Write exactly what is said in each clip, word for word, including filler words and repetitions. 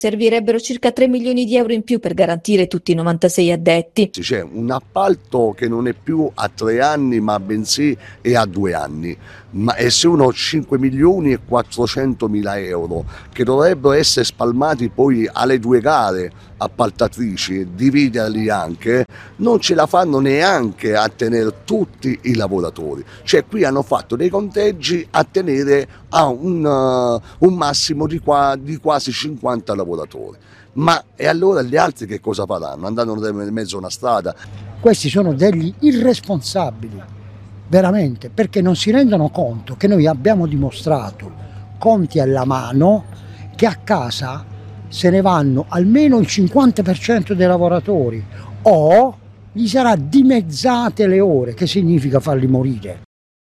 Servirebbero circa tre milioni di euro in più per garantire tutti i novantasei addetti. C'è un appalto che non è più a tre anni ma bensì è a due anni, ma e sono cinque milioni e quattrocentomila euro che dovrebbero essere spalmati poi alle due gare appaltatrici, dividerli anche, non ce la fanno neanche a tenere tutti i lavoratori. Cioè qui hanno fatto dei conteggi a tenere a un, uh, un massimo di, qua, di quasi cinquanta lavoratori. Ma e allora gli altri che cosa faranno? Andranno in mezzo a una strada? Questi sono degli irresponsabili, veramente, perché non si rendono conto che noi abbiamo dimostrato, conti alla mano, che a casa se ne vanno almeno il cinquanta per cento dei lavoratori o gli sarà dimezzate le ore, che significa farli morire.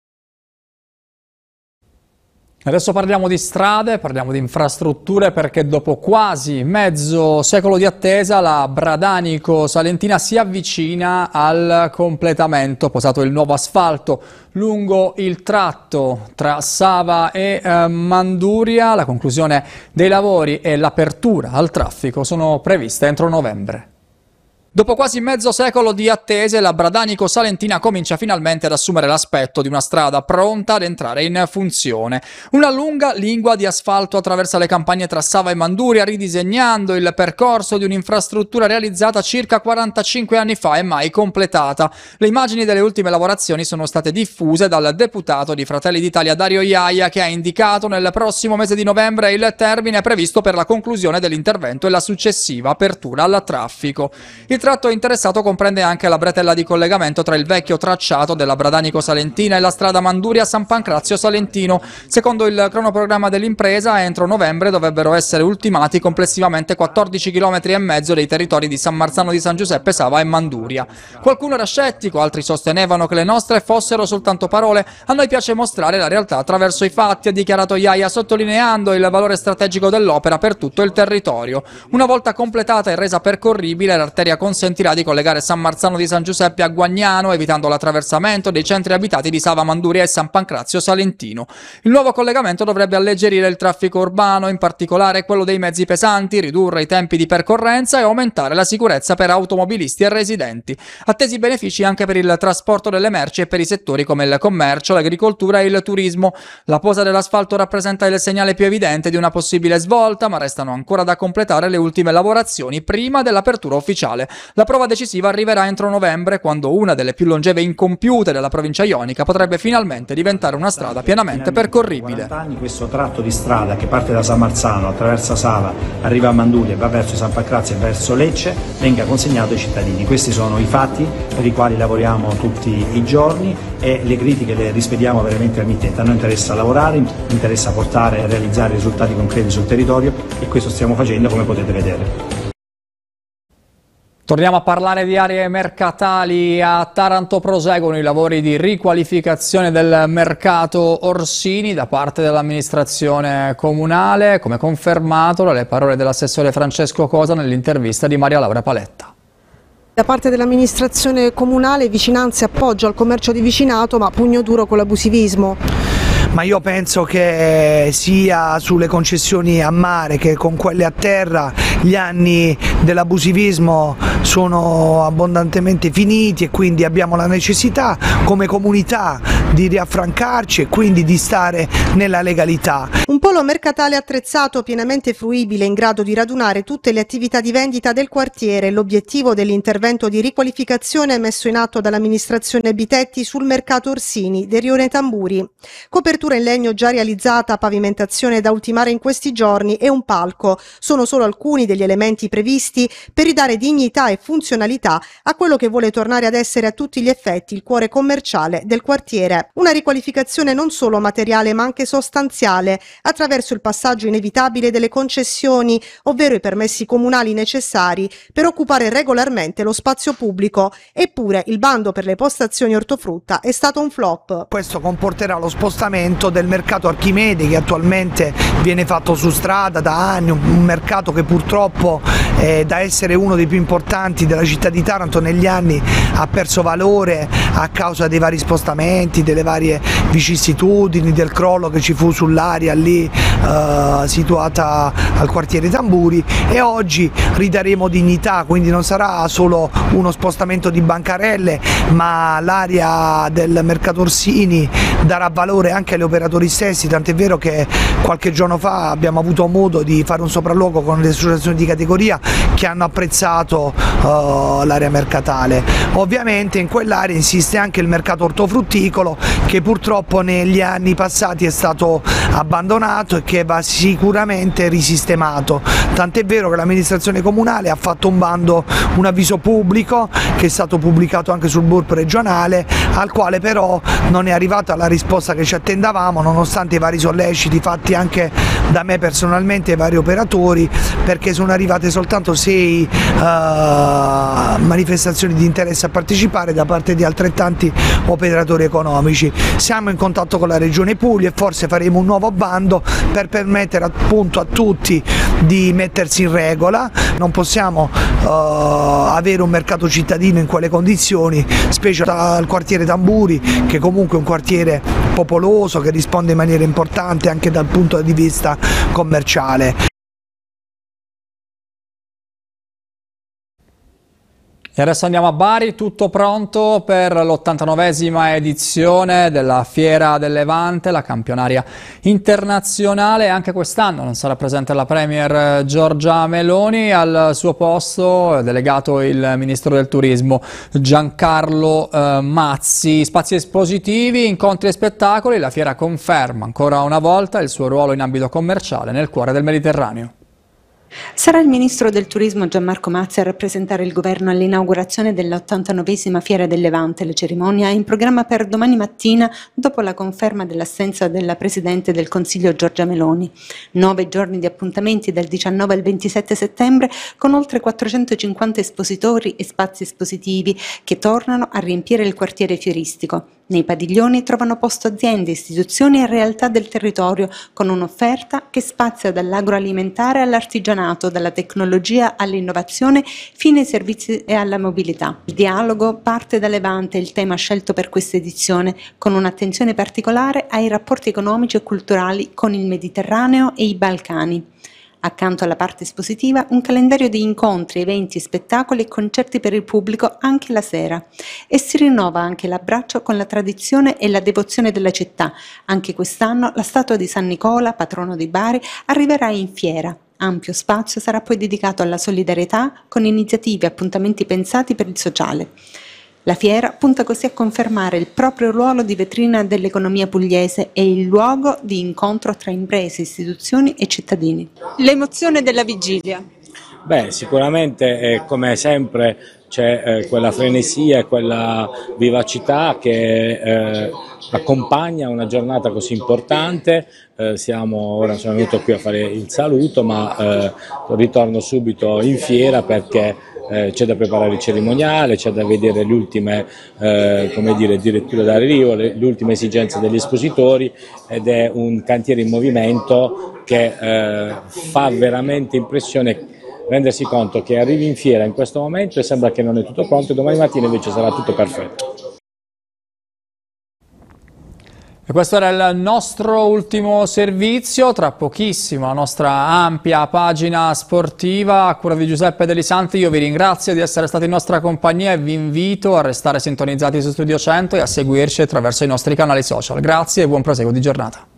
Adesso parliamo di strade, parliamo di infrastrutture, perché dopo quasi mezzo secolo di attesa la Bradanico Salentina si avvicina al completamento, posato il nuovo asfalto lungo il tratto tra Sava e eh, Manduria. La conclusione dei lavori e l'apertura al traffico sono previste entro novembre. Dopo quasi mezzo secolo di attese, la Bradanico Salentina comincia finalmente ad assumere l'aspetto di una strada pronta ad entrare in funzione. Una lunga lingua di asfalto attraversa le campagne tra Sava e Manduria, ridisegnando il percorso di un'infrastruttura realizzata circa quarantacinque anni fa e mai completata. Le immagini delle ultime lavorazioni sono state diffuse dal deputato di Fratelli d'Italia Dario Iaia, che ha indicato nel prossimo mese di novembre il termine previsto per la conclusione dell'intervento e la successiva apertura al traffico. Il Il tratto interessato comprende anche la bretella di collegamento tra il vecchio tracciato della Bradanico Salentina e la strada Manduria-San Pancrazio Salentino. Secondo il cronoprogramma dell'impresa, entro novembre dovrebbero essere ultimati complessivamente quattordici chilometri e mezzo dei territori di San Marzano di San Giuseppe, Sava e Manduria. Qualcuno era scettico, altri sostenevano che le nostre fossero soltanto parole. A noi piace mostrare la realtà attraverso i fatti, ha dichiarato Iaia, sottolineando il valore strategico dell'opera per tutto il territorio. Una volta completata e resa percorribile, l'arteria consentirà di collegare San Marzano di San Giuseppe a Guagnano, evitando l'attraversamento dei centri abitati di Sava Manduria e San Pancrazio Salentino. Il nuovo collegamento dovrebbe alleggerire il traffico urbano, in particolare quello dei mezzi pesanti, ridurre i tempi di percorrenza e aumentare la sicurezza per automobilisti e residenti. Attesi benefici anche per il trasporto delle merci e per i settori come il commercio, l'agricoltura e il turismo. La posa dell'asfalto rappresenta il segnale più evidente di una possibile svolta, ma restano ancora da completare le ultime lavorazioni prima dell'apertura ufficiale. La prova decisiva arriverà entro novembre, quando una delle più longeve incompiute della provincia ionica potrebbe finalmente diventare una strada pienamente percorribile. quaranta anni questo tratto di strada che parte da San Marzano, attraversa Sava, arriva a Manduria e va verso San Pancrazio e verso Lecce, venga consegnato ai cittadini. Questi sono i fatti per i quali lavoriamo tutti i giorni e le critiche le rispediamo veramente al mittente. A noi interessa lavorare, interessa portare e realizzare risultati concreti sul territorio e questo stiamo facendo, come potete vedere. Torniamo a parlare di aree mercatali. A Taranto proseguono i lavori di riqualificazione del mercato Orsini da parte dell'amministrazione comunale, come confermato dalle parole dell'assessore Francesco Cosa nell'intervista di Maria Laura Paletta. Da parte dell'amministrazione comunale vicinanza e appoggio al commercio di vicinato, ma pugno duro con l'abusivismo. Ma io penso che sia sulle concessioni a mare che con quelle a terra gli anni dell'abusivismo sono abbondantemente finiti e quindi abbiamo la necessità come comunità di riaffrancarci e quindi di stare nella legalità. Un polo mercatale attrezzato, pienamente fruibile, in grado di radunare tutte le attività di vendita del quartiere. L'obiettivo dell'intervento di riqualificazione messo in atto dall'amministrazione Bitetti sul mercato Orsini del Rione Tamburi. Copertura in legno già realizzata, pavimentazione da ultimare in questi giorni e un palco sono solo alcuni degli elementi previsti per ridare dignità e funzionalità a quello che vuole tornare ad essere a tutti gli effetti il cuore commerciale del quartiere. Una riqualificazione non solo materiale ma anche sostanziale, attraverso il passaggio inevitabile delle concessioni, ovvero i permessi comunali necessari per occupare regolarmente lo spazio pubblico. Eppure il bando per le postazioni ortofrutta è stato un flop. Questo comporterà lo spostamento del mercato Archimede, che attualmente viene fatto su strada da anni, un mercato che purtroppo eh, da essere uno dei più importanti della città di Taranto negli anni ha perso valore a causa dei vari spostamenti, del delle varie vicissitudini, del crollo che ci fu sull'area lì eh, situata al quartiere Tamburi, e oggi ridaremo dignità, quindi non sarà solo uno spostamento di bancarelle, ma l'area del Mercato Orsini darà valore anche agli operatori stessi, tant'è vero che qualche giorno fa abbiamo avuto modo di fare un sopralluogo con le associazioni di categoria che hanno apprezzato uh, l'area mercatale. Ovviamente in quell'area insiste anche il mercato ortofrutticolo, che purtroppo negli anni passati è stato abbandonato e che va sicuramente risistemato, tant'è vero che l'amministrazione comunale ha fatto un bando, un avviso pubblico che è stato pubblicato anche sul B U R P regionale, al quale però non è arrivata la risposta che ci attendavamo, nonostante i vari solleciti fatti anche da me personalmente e ai vari operatori, perché sono arrivate soltanto sei uh, manifestazioni di interesse a partecipare da parte di altrettanti operatori economici. Siamo in contatto con la Regione Puglia e forse faremo un nuovo bando per permettere appunto a tutti di mettersi in regola. Non possiamo uh, avere un mercato cittadino in quelle condizioni, specie al quartiere Tamburi, che comunque è un quartiere popoloso che risponde in maniera importante anche dal punto di vista commerciale. E adesso andiamo a Bari, tutto pronto per l'ottantanovesima edizione della Fiera del Levante, la campionaria internazionale. Anche quest'anno non sarà presente la Premier Giorgia Meloni, al suo posto è delegato il Ministro del Turismo Giancarlo eh, Mazzi. Spazi espositivi, incontri e spettacoli, la fiera conferma ancora una volta il suo ruolo in ambito commerciale nel cuore del Mediterraneo. Sarà il Ministro del Turismo Gianmarco Mazzi a rappresentare il Governo all'inaugurazione dell'ottantanovesima Fiera del Levante. La cerimonia è in programma per domani mattina, dopo la conferma dell'assenza della Presidente del Consiglio Giorgia Meloni. Nove giorni di appuntamenti dal diciannove al ventisette settembre, con oltre quattrocentocinquanta espositori e spazi espositivi che tornano a riempire il quartiere fieristico. Nei padiglioni trovano posto aziende, istituzioni e realtà del territorio, con un'offerta che spazia dall'agroalimentare all'artigianato, dalla tecnologia all'innovazione, fino ai servizi e alla mobilità. Il dialogo parte da Levante, il tema scelto per questa edizione, con un'attenzione particolare ai rapporti economici e culturali con il Mediterraneo e i Balcani. Accanto alla parte espositiva, un calendario di incontri, eventi, spettacoli e concerti per il pubblico anche la sera. E si rinnova anche l'abbraccio con la tradizione e la devozione della città. Anche quest'anno la statua di San Nicola, patrono di Bari, arriverà in fiera. Ampio spazio sarà poi dedicato alla solidarietà, con iniziative e appuntamenti pensati per il sociale. La fiera punta così a confermare il proprio ruolo di vetrina dell'economia pugliese e il luogo di incontro tra imprese, istituzioni e cittadini. L'emozione della vigilia. Beh, sicuramente eh, come sempre c'è eh, quella frenesia e quella vivacità che eh, accompagna una giornata così importante. Eh, siamo, ora sono venuto qui a fare il saluto, ma eh, ritorno subito in fiera perché Eh, c'è da preparare il cerimoniale, c'è da vedere le ultime eh, come dire, diretture d'arrivo, le, le ultime esigenze degli espositori, ed è un cantiere in movimento che eh, fa veramente impressione rendersi conto che arrivi in fiera in questo momento e sembra che non è tutto pronto, e domani mattina invece sarà tutto perfetto. E questo era il nostro ultimo servizio. Tra pochissimo la nostra ampia pagina sportiva a cura di Giuseppe Delisanti. Io vi ringrazio di essere stati in nostra compagnia e vi invito a restare sintonizzati su Studio cento e a seguirci attraverso i nostri canali social. Grazie e buon proseguo di giornata.